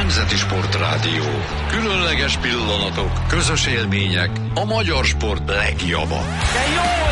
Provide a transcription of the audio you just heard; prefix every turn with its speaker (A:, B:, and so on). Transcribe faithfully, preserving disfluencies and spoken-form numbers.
A: Nemzeti Sportrádió. Különleges pillanatok, közös élmények, a magyar sport legjava.
B: De jó